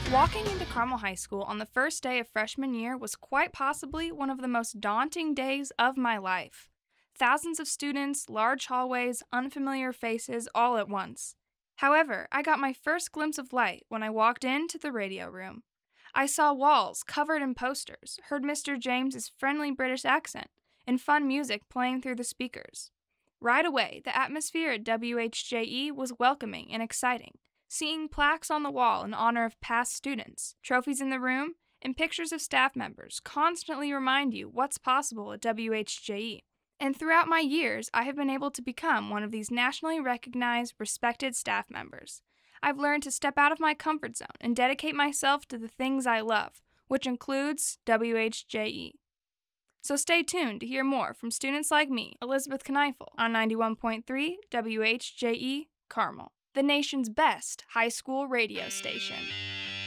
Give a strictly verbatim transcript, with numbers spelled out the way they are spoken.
Walking into Carmel High School on the first day of freshman year was quite possibly one of the most daunting days of my life. Thousands of students, large hallways, unfamiliar faces, all at once. However, I got my first glimpse of light when I walked into the radio room. I saw walls covered in posters, heard Mister James's friendly British accent, and fun music playing through the speakers. Right away, the atmosphere at W H J E was welcoming and exciting. Seeing plaques on the wall in honor of past students, trophies in the room, and pictures of staff members constantly remind you what's possible at W H J E. And throughout my years, I have been able to become one of these nationally recognized, respected staff members. I've learned to step out of my comfort zone and dedicate myself to the things I love, which includes W H J E. So stay tuned to hear more from students like me, Elizabeth Kneifel, on ninety-one point three W H J E Carmel, the nation's best high school radio station.